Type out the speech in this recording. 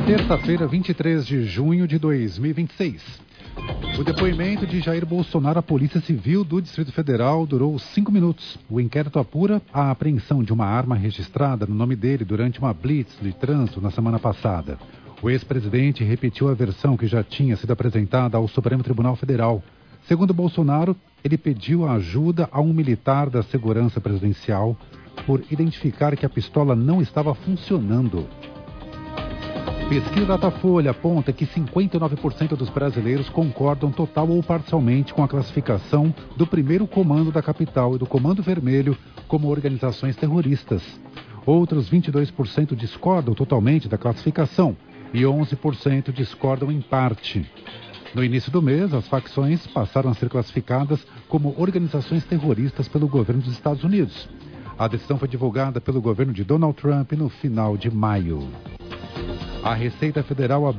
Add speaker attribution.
Speaker 1: Terça-feira, 23 de junho de 2026. O depoimento de Jair Bolsonaro à Polícia Civil do Distrito Federal durou 5 minutos. O inquérito apura a apreensão de uma arma registrada no nome dele durante uma blitz de trânsito na semana passada. O ex-presidente repetiu a versão que já tinha sido apresentada ao Supremo Tribunal Federal. Segundo Bolsonaro, ele pediu ajuda a um militar da segurança presidencial por identificar que a pistola não estava funcionando. Pesquisa Datafolha aponta que 59% dos brasileiros concordam total ou parcialmente com a classificação do primeiro comando da capital e do Comando Vermelho como organizações terroristas. Outros 22% discordam totalmente da classificação e 11% discordam em parte. No início do mês, as facções passaram a ser classificadas como organizações terroristas pelo governo dos Estados Unidos. A decisão foi divulgada pelo governo de Donald Trump no final de maio. A Receita Federal